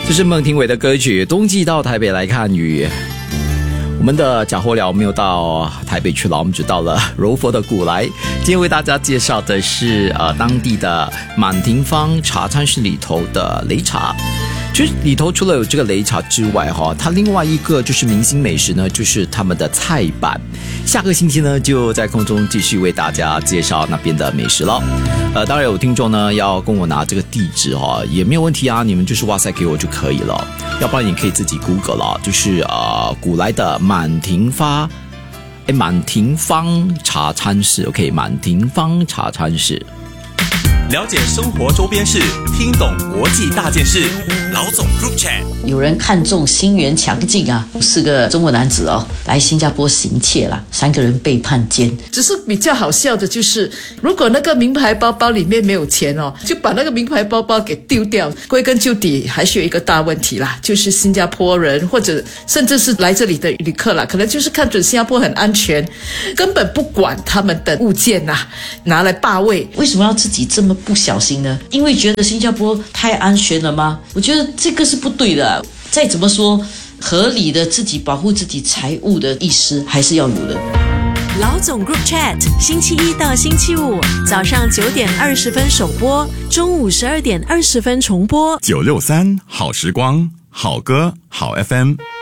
这是孟庭苇的歌曲《冬季到台北来看雨》。我们的假货聊没有到台北去了，我们只到了柔佛的古来。今天为大家介绍的是当地的满庭芳茶餐室里头的擂茶。其实里头除了有这个擂茶之外它另外一个就是明星美食呢，就是他们的菜板。下个星期呢就在空中继续为大家介绍那边的美食了。当然有听众呢要跟我拿这个地址也没有问题啊，你们就是哇塞给我就可以了，要不然你可以自己 Google 了，就是古来的满庭芳茶餐室 OK 满庭芳茶餐室。 了解生活周边事，听懂国际大件事。老总 Group Chat。 有人看中心缘强劲4个中国男子来新加坡行窃啦，3个人被判监。 只是比较好笑的就是，如果那个名牌包包里面没有钱就把那个名牌包包给丢掉。归根究底还是有一个大问题啦，就是新加坡人或者甚至是来这里的旅客啦，可能就是看准新加坡很安全，根本不管他们的物件拿来霸位。 为什么要自己这么不小心呢？因为觉得新加坡太安全了吗？我觉得这个是不对的。再怎么说，合理的自己保护自己财物的意识还是要有的。 老总 Group Chat 星期一到星期五早上9点20分首播，中午12点20分重播。 963好时光，好歌好 FM。